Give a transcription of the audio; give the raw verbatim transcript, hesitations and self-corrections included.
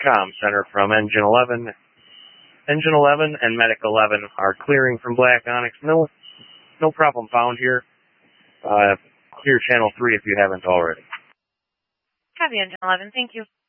com center from Engine eleven. Engine eleven and Medic eleven are clearing from Black Onyx. No, no problem found here. Uh, clear channel three if you haven't already. Copy, Engine eleven. Thank you.